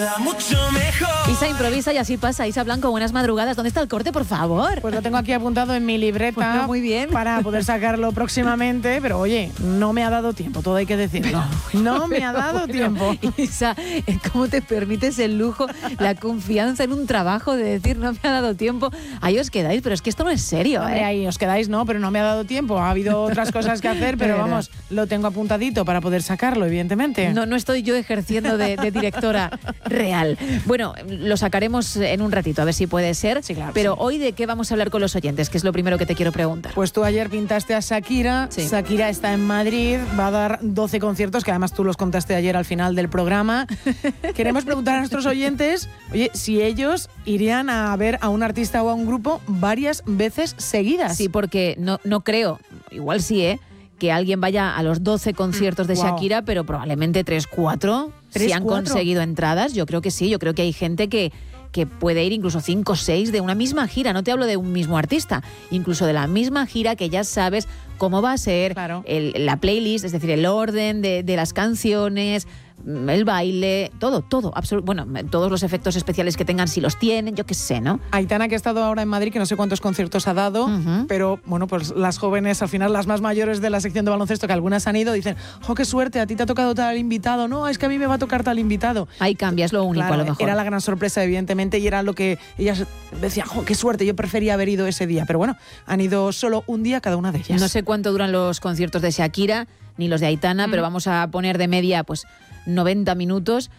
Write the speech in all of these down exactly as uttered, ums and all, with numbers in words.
Mucho mejor. Isa improvisa y así pasa. Isa Blanco, buenas madrugadas. ¿Dónde está el corte, por favor? Pues lo tengo aquí apuntado en mi libreta. Bueno, muy bien. Para poder sacarlo próximamente, pero oye, no me ha dado tiempo, todo hay que decirlo. No me ha dado Bueno, tiempo. Isa, ¿cómo te permites el lujo, la confianza en un trabajo de decir no me ha dado tiempo? Ahí os quedáis, pero es que esto no es serio, Hombre, ¿eh? ahí os quedáis, no, pero no me ha dado tiempo. Ha habido otras cosas que hacer, pero Verdad. vamos, lo tengo apuntadito para poder sacarlo, evidentemente. No, no estoy yo ejerciendo de, de directora real. Bueno, lo sacaremos en un ratito, a ver si puede ser. Sí, claro, pero sí. hoy, ¿de qué vamos a hablar con los oyentes? Que es lo primero que te quiero preguntar. Pues tú ayer pintaste a Shakira. Sí. Shakira está en Madrid, va a dar doce conciertos, que además tú los contaste ayer al final del programa. Queremos preguntar a nuestros oyentes, oye, si ellos irían a ver a un artista o a un grupo varias veces seguidas. Sí, porque no, no creo, igual sí, ¿eh? que alguien vaya a los doce conciertos de Wow. Shakira, pero probablemente tres, cuatro, ¿Tres, si han cuatro? conseguido entradas. Yo creo que sí, yo creo que hay gente que, que puede ir incluso cinco o seis de una misma gira. No te hablo de un mismo artista, incluso de la misma gira que ya sabes cómo va a ser, Claro. el- la playlist, es decir, el orden de, de las canciones, el baile, todo, todo, absolu- bueno, todos los efectos especiales que tengan, si los tienen, yo qué sé, ¿no? Aitana, que ha estado ahora en Madrid, que no sé cuántos conciertos ha dado, Ujú. pero bueno, pues las jóvenes, al final las más mayores de la sección de baloncesto, que algunas han ido, dicen, ¡oh, qué suerte! A ti te ha tocado tal invitado. No, es que a mí me va a tocar tal invitado. Ahí cambia, es lo único Claro, a lo mejor. era la gran sorpresa, evidentemente, y era lo que ellas decían, ¡oh, qué suerte! Yo prefería haber ido ese día. Pero bueno, han ido solo un día cada una de ellas. No sé cuánto duran los conciertos de Shakira ni los de Aitana, Mm. pero vamos a poner de media pues noventa minutos.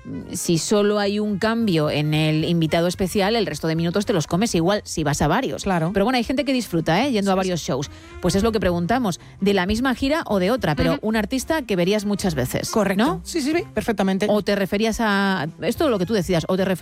Si solo hay un cambio en el invitado especial, el resto de minutos te los comes igual si vas a varios. Claro. Pero bueno, hay gente que disfruta, ¿eh? yendo a varios shows. Pues es lo que preguntamos, de la misma gira o de otra, pero Ujú. un artista que verías muchas veces. Correcto. ¿No? Sí, sí, sí, perfectamente. O te referías a... Esto es lo que tú decías, o te